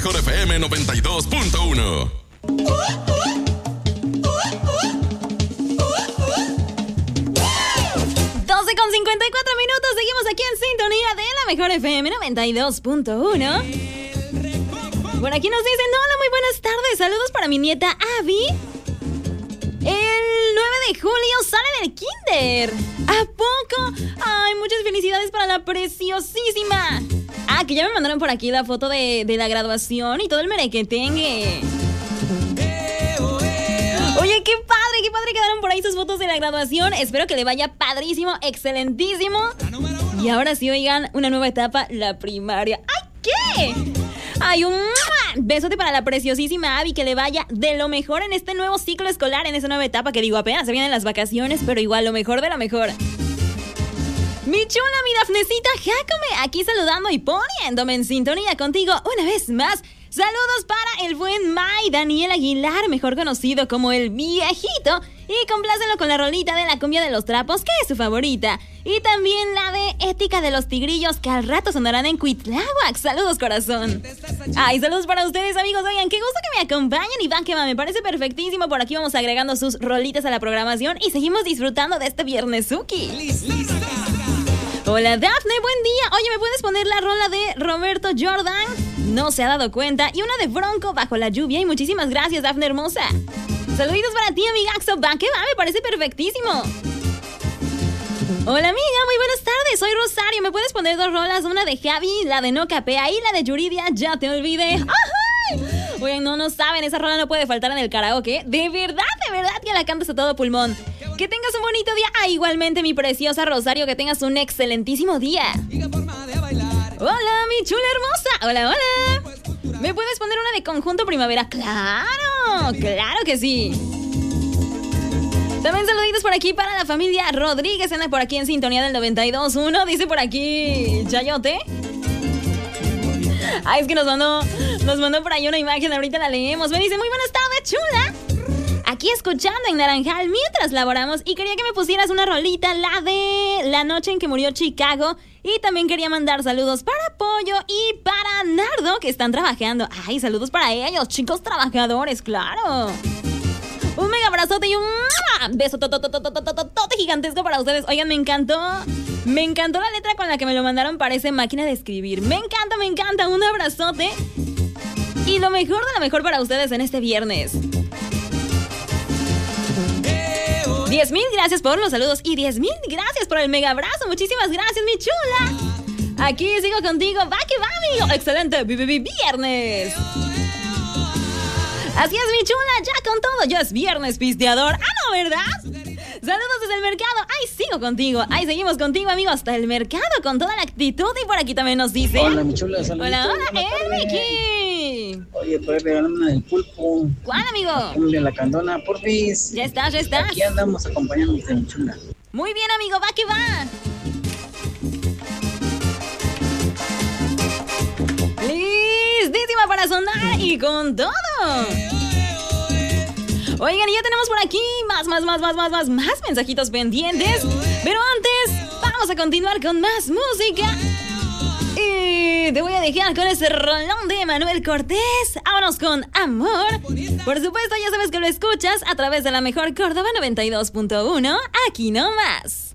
Mejor FM 92.1. 54 minutos, seguimos aquí en sintonía de la Mejor FM 92.1. Por aquí nos dicen, hola, muy buenas tardes, saludos para mi nieta Abby. El 9 de julio sale del kinder. ¿A poco? Ay, muchas felicidades para la preciosísima. Ah, que ya me mandaron por aquí la foto de la graduación y todo el merequetengue. Oye, qué padre quedaron por ahí sus fotos de la graduación. Espero que le vaya padrísimo, excelentísimo. Y ahora sí, oigan, una nueva etapa, la primaria. ¡Ay, qué! ¡Ay, un besote para la preciosísima Abby! Que le vaya de lo mejor en este nuevo ciclo escolar, en esta nueva etapa, que digo, apenas se vienen las vacaciones, pero igual lo mejor de lo mejor. Mi chula, mi Dafnecita Jácome, aquí saludando y poniéndome en sintonía contigo una vez más. Saludos para el buen May Daniel Aguilar, mejor conocido como el Viejito. Y complácenlo con la rolita de la cumbia de los trapos, que es su favorita. Y también la de Ética de los Tigrillos, que al rato sonarán en Cuitláhuac. Saludos, corazón. Ay, saludos para ustedes, amigos. Oigan, qué gusto que me acompañen. Y van que va, me parece perfectísimo. Por aquí vamos agregando sus rolitas a la programación y seguimos disfrutando de este viernesuki. Hola, Dafne, buen día. Oye, ¿me puedes poner la rola de Roberto Jordan? No se ha dado cuenta. Y una de Bronco, Bajo la Lluvia. Y muchísimas gracias, Dafne hermosa. Saluditos para ti, amigaxo. Va que va, me parece perfectísimo. Hola, amiga, muy buenas tardes. Soy Rosario. ¿Me puedes poner dos rolas? Una de Javi, la de No Capea y la de Yuridia, Ya Te Olvidé. ¡Ay! Oye, no saben, esa rola no puede faltar en el karaoke. De verdad que la cantas a todo pulmón. Que tengas un bonito día. Ah, igualmente, mi preciosa Rosario, que tengas un excelentísimo día. Hola, mi chula hermosa. Hola. ¿Me puedes poner una de Conjunto Primavera? Claro que sí. También saluditos por aquí para la familia Rodríguez. Anda por aquí en sintonía del 92.1. Dice por aquí Chayote. Ay, es que nos mandó por ahí una imagen. Ahorita la leemos. Me dice, muy buenas tardes, chula. Aquí escuchando en Naranjal mientras laboramos. Y quería que me pusieras una rolita, la de La Noche en que Murió Chicago. Y también quería mandar saludos para Pollo y para Nardo, que están trabajando. Ay, saludos para ellos, chicos trabajadores, claro. Un mega abrazote y un beso tote gigantesco para ustedes. Oigan, me encantó la letra con la que me lo mandaron. Parece máquina de escribir. Me encanta. Un abrazote. Y lo mejor de lo mejor para ustedes en este viernes. 10,000 gracias por los saludos y 10,000 gracias por el mega abrazo. Muchísimas gracias, mi chula. Aquí sigo contigo. Va que va, amigo. Excelente viernes. Así es, mi chula, ya con todo, ya es viernes pisteador. Ah, no, ¿verdad? Saludos desde el mercado. Ay, sigo contigo. Ay, seguimos contigo, amigo, hasta el mercado con toda la actitud. Y por aquí también nos dice. Hola, mi chula, saludos. Hola, Miki. Oye, puedes regalarme una del pulpo. ¿Cuál, amigo? De la candona, porfis. Ya estás. Aquí andamos acompañándote, mi chula. Muy bien, amigo, va que va. Listísima para sonar y con todo. Oigan, y ya tenemos por aquí más mensajitos pendientes. Pero antes, vamos a continuar con más música. Y te voy a dejar con ese rolón de Manuel Cortés. Vámonos con Amor. Por supuesto, ya sabes que lo escuchas a través de la Mejor Córdoba 92.1. Aquí nomás.